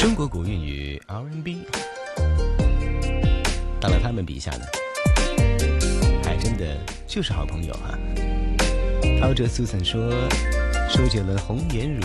中国古韵与 R&B， 到了他们笔下呢，还真的就是好朋友啊。陶喆苏曾说，说久了红颜如